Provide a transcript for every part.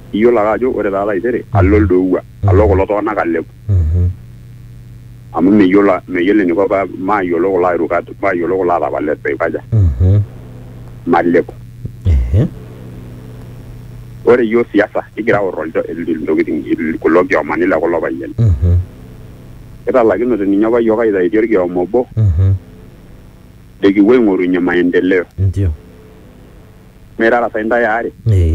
iyiolo ake ajo ore taata taisere alo oldowua alo kulo tung'anak alepu amu meyiolo eniko mayiolo kulo airukat mayiolo kulo atapalet peikaja malepu ore yiok siasa kigira aorro iltokiting kulo kiomani le kulo payiani kitalakinote ninye apa yiok aitaitie orkioma obo likipuo aing'orunye maendeleo mirara sa intae aare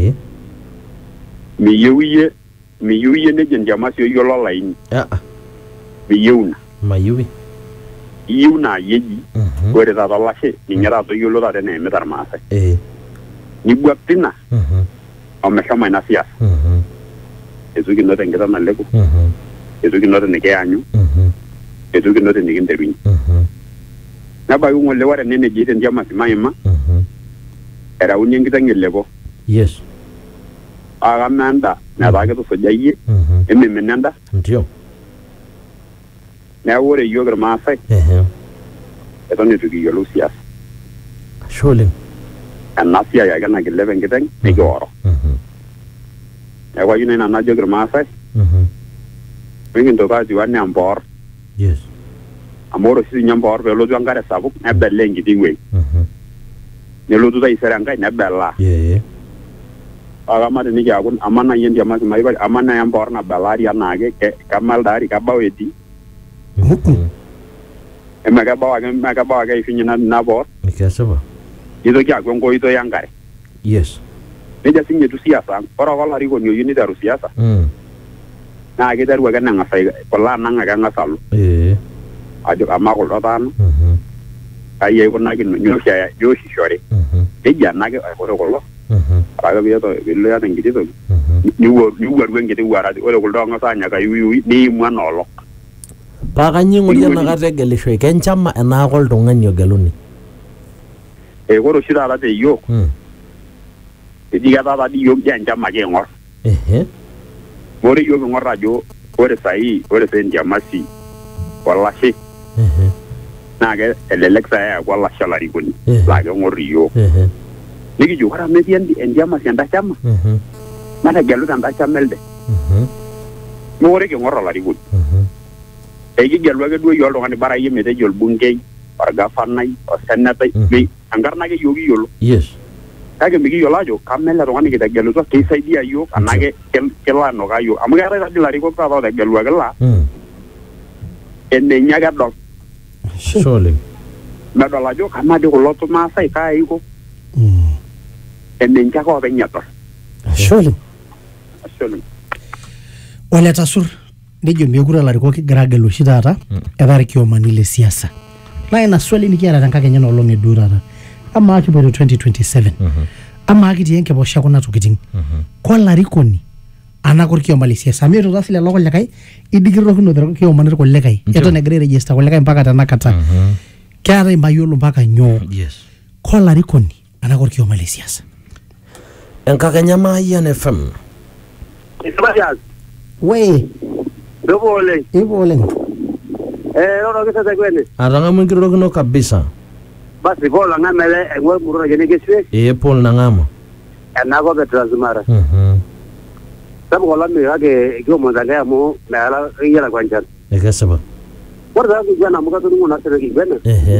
miyieu iyie nejo entiamasi oyiolo olaini miyieu na iyieu naa yeji ore taata olashe ninye taata oyiolo taata eneemita irmaasai nibuak tina omeshomo ina siasa etu kinote enkita naleku etu kinote nikianyu etu kinote nikinterunye nebaiki ng'ole ore ene nejeita entiamasi maima erauni enkiteng elepo akama enda netaa kitusujayie emimina enda neeku ore yiok irmaasai eton itu kiyiolou siasa ena siai ake nakilep enkiteng nikioro neeku ayieu nai nanu najoki irmaasai mikintoki atiu enaa empoor amu ore oshi ninye empoor peelotu enkare sapuk nebelaa enkiti wuei nelotu taisere enkae nebelaa akama tenikiaku amanai entiamaki maipari amanai empoor nabelaari enaake kemaldaari kebau etii emekebau ake aishunye ina poor nitoki aaku enkoitoi enkare nejia sinye etu siasa ore ake olarikoni oyieu niteru siasa naa kiteru ake neng'as kulo anang' ake eng'as alo ajo amaa kuldo taana kai aikunakino nioshishore nejia nake ore kulo ore ake piilo iyata enkiti toki niwuaru enkiti wuarati ore kuldo ong'as aanyaka iwiwi niimu enoolong paa kanyioo ing'orie enakata egelishoi kenchama enaake oltung'ani ogeluni ore oshi taata te yiok eji ketaata di yiok jaa enchama ake ing'or ore yiok ing'or ajo ore sai entiamasi olashe naa elelek saa eeku olashe olarikoni laa keng'or yiok nikijo ore amu etii entiamasi enda chama mategelu tenda chama elde ore king'or olarikoni ekigelu ake duo yiok oltung'ani bara iyie metejo orbungei orgafanai osenetai enkarna ake yiok kiyiolo kake mikiyiolo ajo kama ele tung'ani kitegelutua keisaidia yiok anake kelo anukaa yiok amu keetai tadi ilarikok taata otegeluaki laa enenye ake edol medol ajo kama di kulo maasai kaiko enenche ake openy edol Ole Tasur nejo mekure ilarikok kigira agelu oshi taata etaa irkiomani le siasa naa ina swali nikiata tenkakenya nolong eduo taata amaa kipoito 2027 amaa kitii enkiposha kuna tokiting kolarikoni anak orkioma le siasa amu etuuta sile lelo kulikae idikirrokinote irkiomani irkulikae eton egira airejista kulikae mpaka tenakata keetai mayiolo mpaka nyoo kolarikoni anak orkioma le siasa enkakenya Mayian FM we ipo oleng oro kisa kwene atang'amu enkirorokino kabisa basi kola ngamele eng'or murura kene keswe Paul nang'amu enako Transmara sabu kola mirake kiomonzanga amu meala yela kwanchan ekesaba ore da kijana muka tungu na sere kibena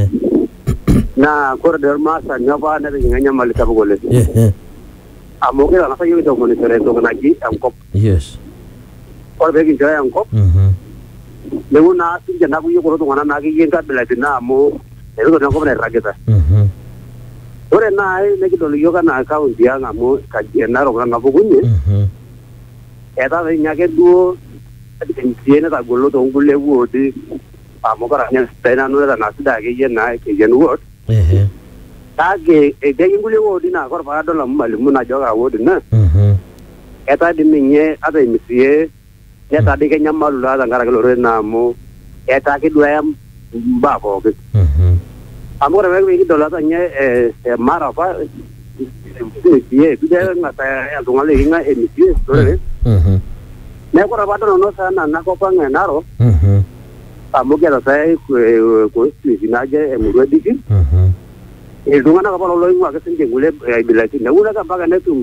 na corridor masa nyaba na nganya mali sabu gole amu kila nasa yote monitor ndo naji ankop ore begi jaya ankop leuna tinja na kuyo ko tungana na kiyenga bilatina amu ero na ko na rageta ore na ne kidolo yoga na account yanga amu kajena ro na bugunye eta nyake duo tiene ta golo to ngule wodi amu kara nya tena no na sida ke yena ke yen word tage de ngule wodi na ko ba dola malimu na joga wodi na eta diminye ata imisie eta de kenya malula da ngara lore na mu eta ke duaya mbabo ke amu kara we dola ta nye mara pa ye bide na ta ya tungale inga emisie lore ne ko rabado no sana na ko panga naro amu ke ta ko sinaje emuro digi tungana ka palo loingwa ke sinje ngule bilati ne ula ka baga netum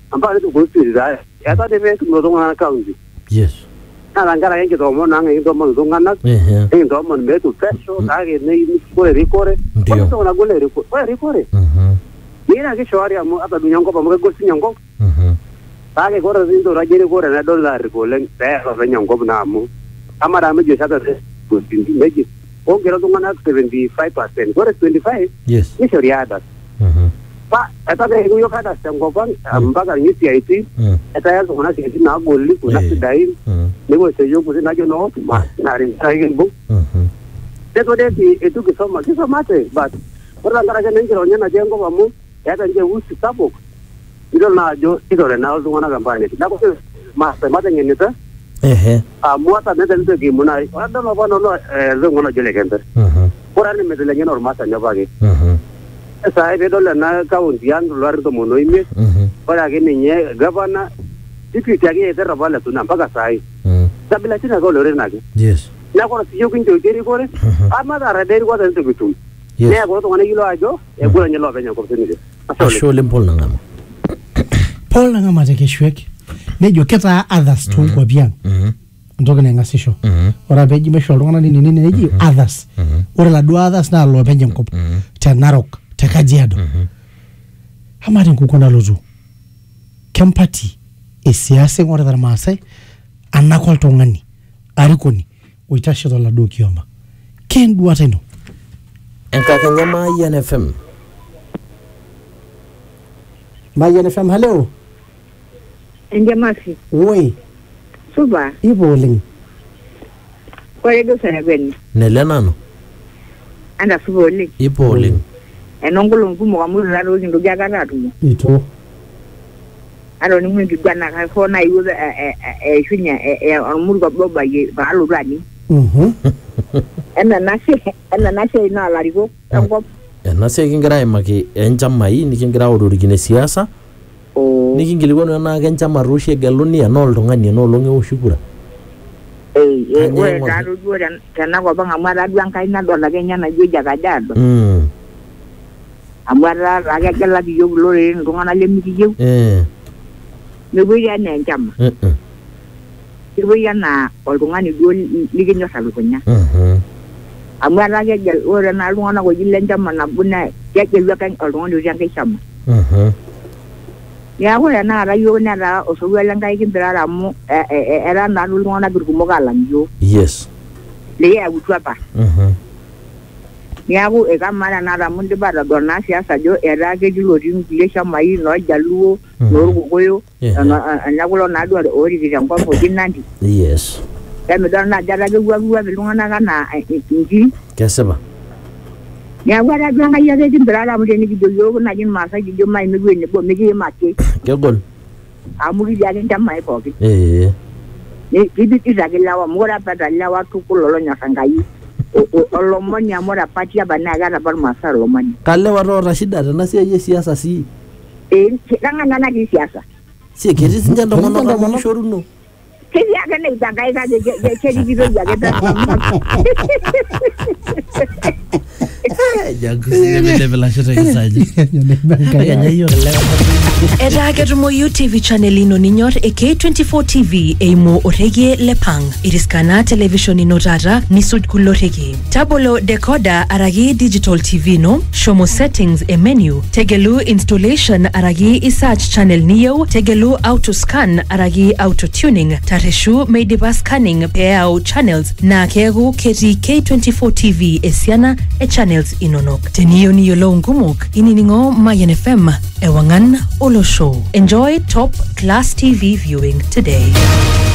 Ambale tu kusi za. Eta deve tu ngona kaunti. Yes. Na ngara yake to mo nanga into mo ngana. Into mo metu peso kage nei kore rikore. Ko na gole rikore. Ko rikore. Mira ke shwari amo ata dunyango pa mo gosi nyango. Kage kore zinto rajeri kore na dollar ko len pero nyango na mo. Amara me jesa ta gosi meji. O kero ngana 75%. Kore 25. Yes. Ni shoriada. Pa eta de yo kada sengopan ambaga ni TIT eta ya zona se na golli kuna sidai nego se yo kuna yo no ma na rin sai bu de to de etu ke soma te but ora ngara ke nengiro nyana jengo bamu eta nje usi tapo ilo na jo ilo na zo ngana kampanye na ko ma se mate ngeneta muata de de ke muna ada no bano no zo ngona jele kente ora ni me de ngena or mata nyabage Saya betul na kauntian luar tu mono ini, pada kini nye gavana, itu jadi itu rapat tu nampak kasai. Tapi lagi nak kau lori lagi. Yes. Nak kau siapa yang jadi kau ni, ama dah ada dari kau tentu betul. Ni aku tu mana kilo aja, aku nak nyelok banyak kau sini. Asal Paul nangam. Paul nangam aja keshuek. Ni jo kita others tu kwa biang. Ndogo na ngasisho. Ora beji mesho ngana nini neji others. Ora la dua others na lo benjem kop. Narok. Tekajiado. Hamari nkukuna lozu. Kempati esiase ngora dar masai anakol tongani arikoni uitashe dola do kioma. Ken duata ino. Enkakenya Mayan FM. Mayan FM hello. Njamasi. Oi. Suba. Ibo ling. Kore do sana gwen. Nelenano. Anda subo ling. Ibo ling. Enongolo ngumo kamuri na rozi ndo jagara tu. Ito. Alo ni mwingi gwana ka fona yuza shunya onmuru ko boba ye ba alu rani. Ena nase ina lariko ngop. Ena se kingira imaki enchama hii nikingira ururigine siasa. Nikingilikuwa na kenchama rushe galoni anol tongani anolonge ushukura. We daru dua kana ko banga mara duang kaina dola kenya na juja kajado. Amara raga kala di yob lore ngona lemi di yob nebo ya na njama nebo ya na olungani do ligenyo salukonya amara raga gel ora na ngona ko jille njama na buna ya gel kan olungani do jangai chama ya ko na ra yo na ra o so wala ngai kimbara mu era na ngona gurgumo galanjo yes le ya utwapa Niagu ekamana na ramundi bara dona siasa jo era ke jilori ngilesha mai no jaluo no goyo anyagulo na do ori kijangwa po jinandi yes kame dona jara ke gwa bilungana kana inji keseba niagu ara janga ya ke jimbara mu deni gido na jin masa gido mai mi gwe ne bo mi ge make ke gol amuri jale ndamai ko ki ni bibi izagelawa mora pada lawa tukulolo nyasangai Olomoni amora patia banaga na bar masar lomani. Kale waro Rashida na siasa si. Kanga na di siasa. Si kiri sinja ndomono na shoruno. Kiri aga na itangai ka je kiri gido ya geta. Jago level ashira kisaji. Era gerumo UTV channel ino ninyor K24 TV eimo orege lepang. Iriskana television ino rara nisud kulorege. Tabolo decoder aragi digital TV no. Shomo settings e menu. Tegelu installation aragi search channel niyo. Tegelu auto scan aragi auto tuning. Tareshu meidiba scanning peao channels na kegu keti K24 TV esiana e channels inonok. Teniyo niyo lo ngumuk ininingo Mayan FM ewangan Olo Show. Enjoy top class TV viewing today.